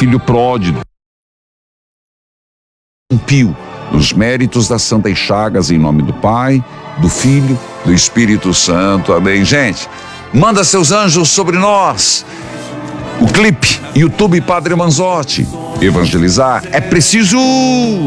filho pródigo. Pio, os méritos das Santas Chagas, em nome do Pai, do Filho, do Espírito Santo. Amém. Gente, manda seus anjos sobre nós. O clipe, YouTube Padre Manzotti. Evangelizar é preciso.